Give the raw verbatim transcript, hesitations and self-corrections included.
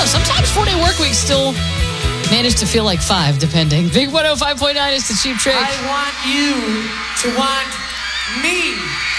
Sometimes four-day work weeks still manage to feel like five, depending. Big one oh five point nine is the Cheap Trick. I want you to want me.